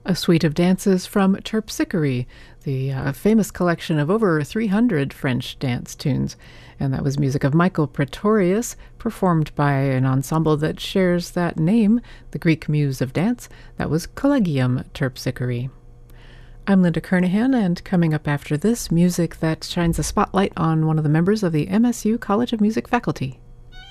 A suite of dances from Terpsichore, the famous collection of over 300 French dance tunes. And that was music of Michael Praetorius, performed by an ensemble that shares that name, the Greek muse of dance. That was Collegium Terpsichore. I'm Linda Kernahan, and coming up after this, music that shines a spotlight on one of the members of the MSU College of Music faculty.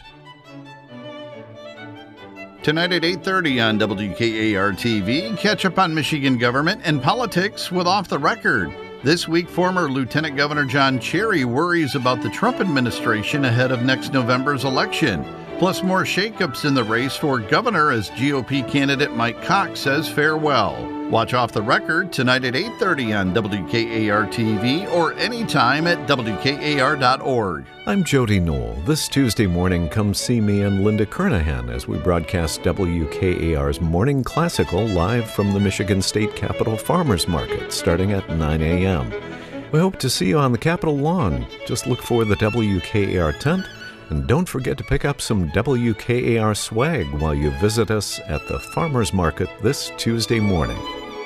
Tonight at 8:30 on WKAR-TV, catch up on Michigan government and politics with Off the Record. This week, former Lieutenant Governor John Cherry worries about the Trump administration ahead of next November's election. Plus, more shakeups in the race for governor as GOP candidate Mike Cox says farewell. Watch Off the Record tonight at 8:30 on WKAR-TV or anytime at WKAR.org. I'm Jody Knoll. This Tuesday morning, come see me and Linda Kernahan as we broadcast WKAR's Morning Classical live from the Michigan State Capitol Farmers Market starting at 9 a.m. We hope to see you on the Capitol lawn. Just look for the WKAR tent. And don't forget to pick up some WKAR swag while you visit us at the Farmers Market this Tuesday morning.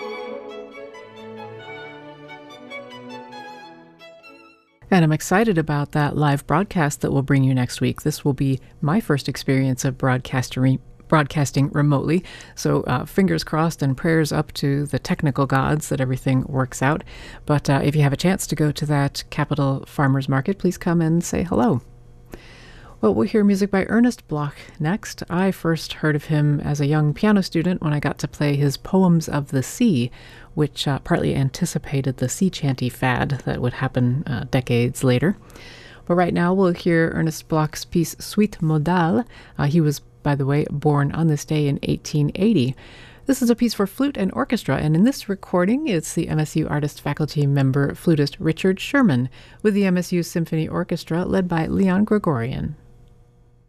And I'm excited about that live broadcast that we'll bring you next week. This will be my first experience of broadcasting remotely. So fingers crossed and prayers up to the technical gods that everything works out. But if you have a chance to go to that Capitol Farmers Market, please come and say hello. Well, we'll hear music by Ernest Bloch next. I first heard of him as a young piano student when I got to play his Poems of the Sea, which partly anticipated the sea chanty fad that would happen decades later. But right now we'll hear Ernest Bloch's piece Suite Modale. He was, by the way, born on this day in 1880. This is a piece for flute and orchestra, and in this recording, it's the MSU Artist Faculty member flutist Richard Sherman with the MSU Symphony Orchestra led by Leon Gregorian.